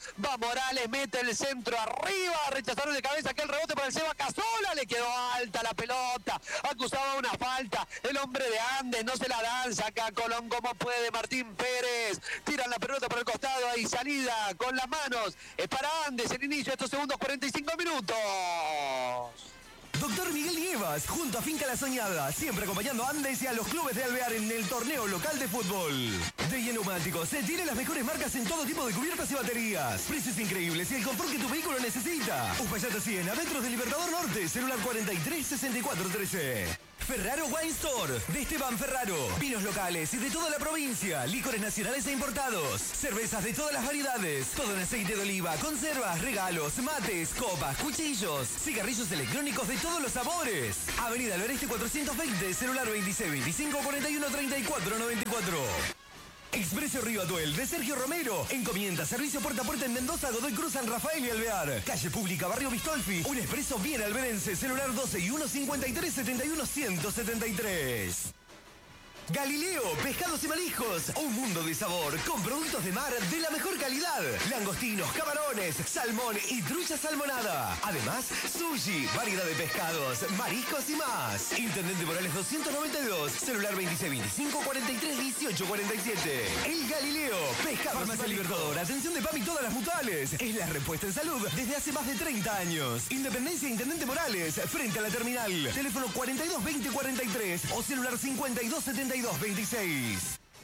Va Morales, mete el centro arriba, rechazaron de cabeza aquel rebote para el Seba Cazorla, le quedó alta la pelota, acusaba una falta, el hombre de Andes no se la dan, saca Colón como puede, Martín Pérez, tiran la pelota por el costado, ahí salida con las manos, es para Andes el inicio de estos segundos 45 minutos. Doctor Miguel Nievas, junto a Finca La Soñada, siempre acompañando a Andes y a los clubes de Alvear en el torneo local de fútbol. De Neumáticos, se tiene las mejores marcas en todo tipo de cubiertas y baterías. Precios increíbles y el confort que tu vehículo necesita. Uspallata 100, a metros del Libertador Norte, celular 43 64 13. Ferraro Wine Store, de Esteban Ferraro. Vinos locales y de toda la provincia. Licores nacionales e importados. Cervezas de todas las variedades. Todo en aceite de oliva, conservas, regalos, mates, copas, cuchillos. Cigarrillos electrónicos de todos los sabores. Avenida del Oeste 420, celular 26 25 41 34 94. Expreso Río Atuel, de Sergio Romero. Encomienda, servicio puerta a puerta en Mendoza, Godoy Cruz, San Rafael y Alvear. Calle Pública, Barrio Bistolfi. Un expreso bien alberense, celular 12 y 1 53 71 173. Galileo, pescados y mariscos, un mundo de sabor, con productos de mar de la mejor calidad. Langostinos, camarones, salmón y trucha salmonada. Además, sushi, variedad de pescados, mariscos y más. Intendente Morales 292, celular 26 25 43 18 47. El Galileo, pescados Farmacia Libertador, atención de PAMI todas las mutuales. Es la respuesta en salud desde hace más de 30 años. Independencia Intendente Morales, frente a la terminal. Teléfono 42 20 43 o celular 52 72 26.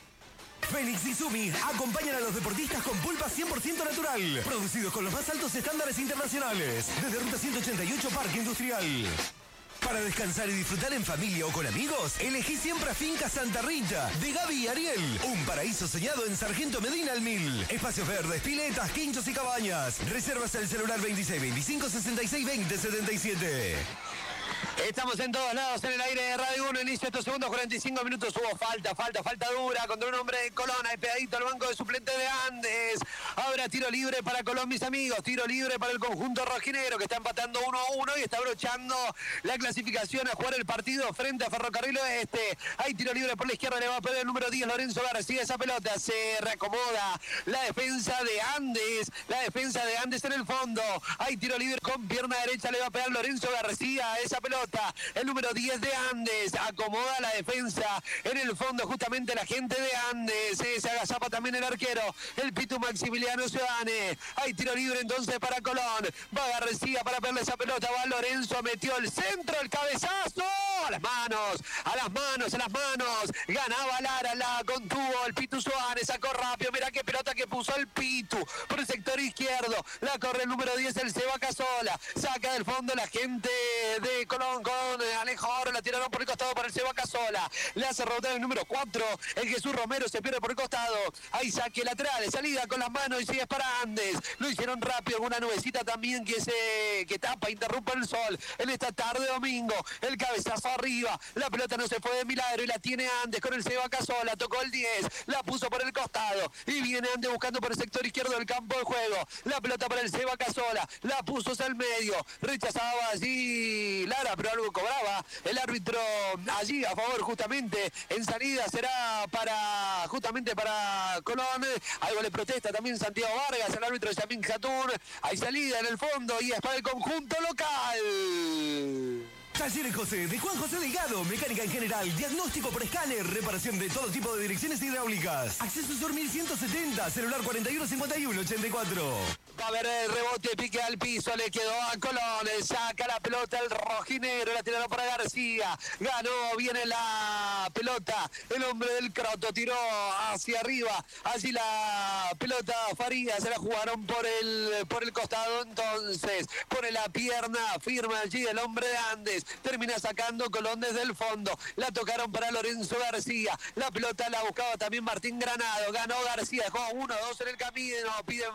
Félix y Sumi acompañan a los deportistas con pulpa 100% natural, producidos con los más altos estándares internacionales, desde Ruta 188 Parque Industrial. Para descansar y disfrutar en familia o con amigos, elegí siempre a Finca Santa Rita, de Gaby y Ariel. Un paraíso soñado en Sargento Medina al 1000. Espacios verdes, piletas, quinchos y cabañas. Reservas al celular 26 25 66 20 77. Estamos en todos lados en el aire de Radio 1, inicio de estos segundos 45 minutos, hubo falta dura contra un hombre de Colón, ahí pegadito al banco de suplente de Andes. Ahora tiro libre para Colón, mis amigos, tiro libre para el conjunto rojinegro que está empatando 1-1 y está brochando la clasificación a jugar el partido frente a Ferrocarril Oeste. Hay tiro libre por la izquierda, le va a perder el número 10 Lorenzo García, esa pelota se reacomoda la defensa de Andes en el fondo. Hay tiro libre con pierna derecha, le va a pegar Lorenzo García, esa pelota. El número 10 de Andes acomoda la defensa en el fondo, justamente la gente de Andes. Se agazapa también el arquero, el Pitu Maximiliano Ciudadane. Hay tiro libre entonces para Colón. Va García para perder esa pelota. Va Lorenzo, metió el centro, el cabezazo. A las manos. Ganaba Lara, la contuvo el Pitu Ciudadane. Sacó rápido. Mirá qué pelota que puso el Pitu por el sector izquierdo. La corre el número 10, el Seba Cazorla. Saca del fondo la gente de Colón con Alejo Oro, la tiraron por el costado para el Seba Cazorla. Le hace rebotar el número 4, el Jesús Romero se pierde por el costado. Ahí saque lateral, de salida con las manos y sigue para Andes. Lo hicieron rápido, una nubecita también que tapa, interrumpe el sol en esta tarde domingo. El cabezazo arriba, la pelota no se fue de milagro y la tiene Andes con el Seba Cazorla. Tocó el 10, la puso por el costado y viene Andes buscando por el sector izquierdo del campo de juego. La pelota para el Seba Cazorla, la puso hacia el medio, rechazaba allí Lara, pero algo cobraba el árbitro allí a favor justamente. En salida será para Colón. Algo le protesta también Santiago Vargas, el árbitro de Yamín Jatún. Hay salida en el fondo y es para el conjunto local. Talleres José, de Juan José Delgado, mecánica en general, diagnóstico por escáner, reparación de todo tipo de direcciones hidráulicas. Acceso Sur 1170, celular 41 51 84. Va a haber el rebote, pique al piso, le quedó a Colón, saca la pelota el rojinegro, la tiraron para García, ganó, viene la pelota, el hombre del Croto tiró hacia arriba, allí la pelota Farías, se la jugaron por el costado, entonces pone la pierna, firma allí el hombre de Andes, termina sacando Colón desde el fondo, la tocaron para Lorenzo García, la pelota la buscaba también Martín Granado, ganó García, dejó 1-2 en el camino, piden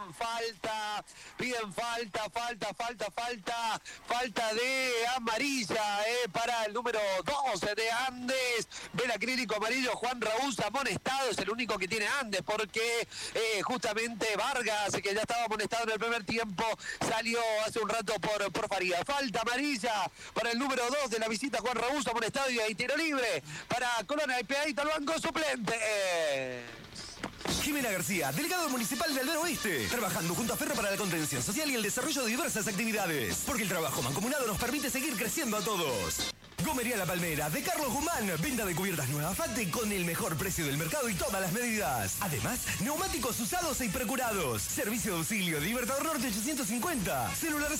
falta de amarilla para el número 12 de Andes, ve el acrílico amarillo Juan Raúl amonestado, es el único que tiene Andes, porque justamente Vargas, que ya estaba amonestado en el primer tiempo, salió hace un rato por Faría. Falta amarilla para el número 2 de la visita Juan Raúl amonestado y ahí tiro libre para Colón, ahí pegadito al banco suplente. Jimena García, delegado municipal de Aldea Oeste, trabajando junto a Ferro para la contención social y el desarrollo de diversas actividades. Porque el trabajo mancomunado nos permite seguir creciendo a todos. Gomería La Palmera, de Carlos Guzmán. Venta de cubiertas nuevas Fate con el mejor precio del mercado y todas las medidas. Además, neumáticos usados e procurados. Servicio de auxilio, Libertador Norte 850. Celular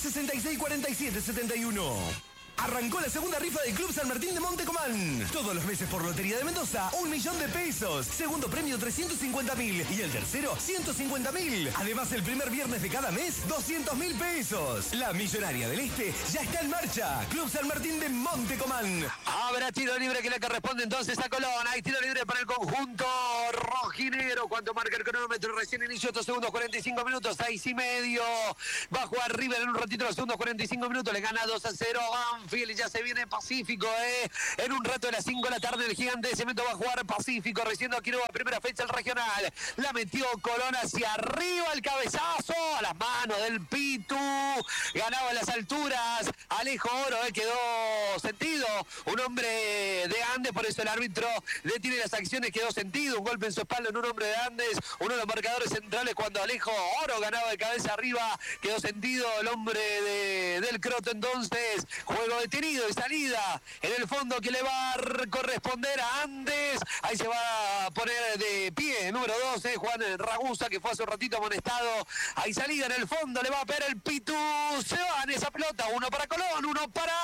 664771. Arrancó la segunda rifa del Club San Martín de Montecomán. Todos los meses por Lotería de Mendoza, 1 millón de pesos. Segundo premio, 350.000. Y el tercero, 150.000. Además, el primer viernes de cada mes, 200.000 pesos. La Millonaria del Este ya está en marcha. Club San Martín de Montecomán. Habrá tiro libre que le corresponde entonces a Colón. Hay tiro libre para el conjunto rojinegro. ¿Cuánto marca el cronómetro? Recién inició estos segundos, 45 minutos, 6:30. Va a jugar River en un ratito los segundos 45 minutos. Le gana 2-0 a Banfield y ya se viene Pacífico, En un rato de las 5 de la tarde el Gigante de Cemento va a jugar Pacífico. Recién Quiroga, primera fecha el regional. La metió Colón hacia arriba, el cabezazo a las manos del Pitu. Ganaba en las alturas. Alejo Oro, quedó sentido. Un hombre de Andes, por eso el árbitro detiene las acciones, quedó sentido. Un golpe en su espalda en un hombre de Andes. Uno de los marcadores centrales cuando Alejo Oro ganaba de cabeza arriba. Quedó sentido el hombre del Croto. Entonces, juego detenido y salida en el fondo que le va a corresponder a Andes. Ahí se va a poner de pie, número 12, Juan Ragusa, que fue hace un ratito amonestado. Ahí salida en el fondo, le va a pegar el Pitu. Se va en esa pelota, uno para Colón, uno para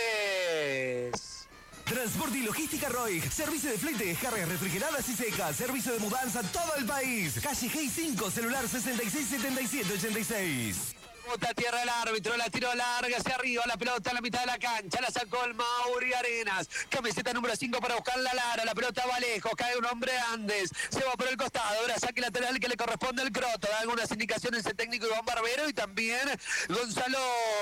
Andes. Transporte y logística Roig. Servicio de flete, descargas refrigeradas y secas. Servicio de mudanza a todo el país. Calle G5, celular 667786. Bota tierra el árbitro, la tiró larga hacia arriba, la pelota en la mitad de la cancha, la sacó el Mauri Arenas, camiseta número 5 para buscar la Lara, la pelota va lejos, cae un hombre Andes, se va por el costado, ahora saque lateral que le corresponde al Croto, da algunas indicaciones el técnico Iván Barbero y también Gonzalo